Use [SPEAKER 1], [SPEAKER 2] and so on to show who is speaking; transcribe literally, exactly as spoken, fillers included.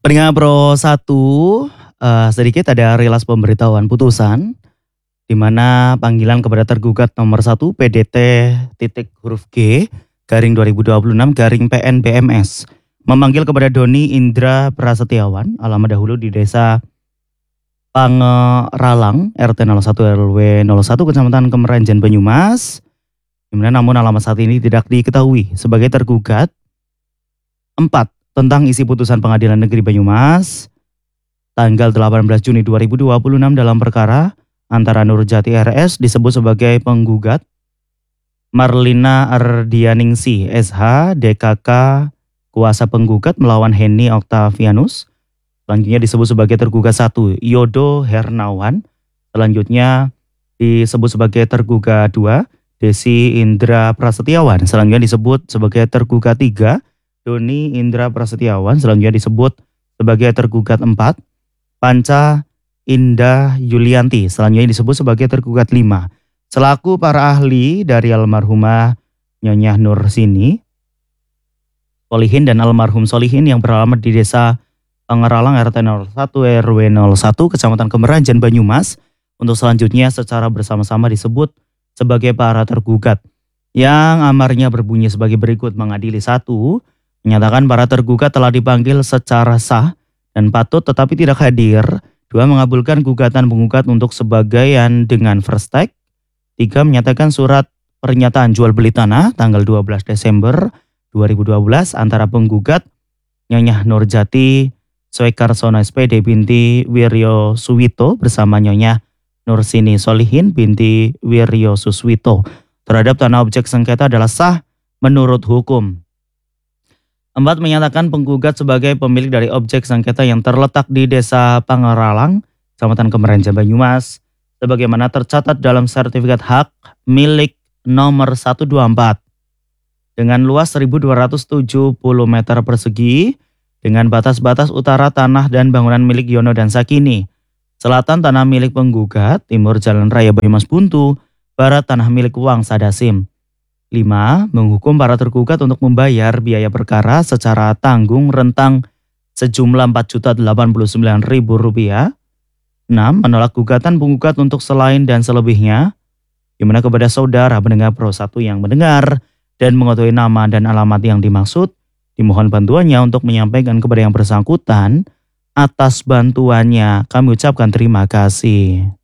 [SPEAKER 1] Pendengar Pro satu, eee, sedikit ada rilas pemberitahuan putusan, di mana panggilan kepada tergugat nomor satu P D T titik huruf G, garing dua ribu dua puluh enam garing P N B M S, memanggil kepada Doni Indra Prasetyawan, alamat dahulu di Desa Pangeralang, R T nol satu R W nol satu, Kecamatan Kemeranjan, Banyumas, di mana namun alamat saat ini tidak diketahui sebagai tergugat. Empat, tentang isi putusan Pengadilan Negeri Banyumas tanggal delapan belas Juni dua ribu dua puluh enam dalam perkara antara Nurjati R S disebut sebagai penggugat, Marlina Ardianingsih S H D K K kuasa penggugat melawan Henny Octavianus. Selanjutnya disebut sebagai tergugat satu Yodo Hernawan. Selanjutnya disebut sebagai tergugat dua Desi Indra Prasetyawan. Selanjutnya disebut sebagai tergugat tiga Doni Indra Prasetyawan. Selanjutnya disebut sebagai tergugat empat Panca Indah Yulianti. Selanjutnya disebut sebagai tergugat lima. Selaku para ahli dari almarhumah Nyonya Nursini Solihin dan almarhum Solihin yang beralamat di Desa Pangeralang R T nol satu R W nol satu Kecamatan Kemeranjan, Banyumas, untuk selanjutnya secara bersama-sama disebut sebagai para tergugat yang amarnya berbunyi sebagai berikut. Mengadili satu, menyatakan para tergugat telah dipanggil secara sah dan patut tetapi tidak hadir. Dua, mengabulkan gugatan penggugat untuk sebagian dengan first take. Tiga, menyatakan surat pernyataan jual beli tanah tanggal dua belas Desember dua ribu dua belas antara penggugat Nyonya Nurjati Soekarsono S P D binti Wiryo Suwito bersama Nyonya Nursini Solihin binti Wiryo Suswito terhadap tanah objek sengketa adalah sah menurut hukum. Empat, menyatakan penggugat sebagai pemilik dari objek sengketa yang terletak di Desa Pangeralang, Kecamatan Kemeranjan, Banyumas, sebagaimana tercatat dalam sertifikat hak milik nomor seratus dua puluh empat dengan luas seribu dua ratus tujuh puluh meter persegi dengan batas-batas utara tanah dan bangunan milik Yono dan Sakini, selatan tanah milik penggugat, timur Jalan Raya Banyumas Buntu, barat tanah milik Wang Sadasim. Lima, menghukum para tergugat untuk membayar biaya perkara secara tanggung rentang sejumlah empat juta delapan puluh sembilan ribu rupiah. Enam, menolak gugatan penggugat untuk selain dan selebihnya, di mana kepada saudara pendengar Pro satu yang mendengar dan mengetahui nama dan alamat yang dimaksud, dimohon bantuannya untuk menyampaikan kepada yang bersangkutan. Atas bantuannya kami ucapkan terima kasih.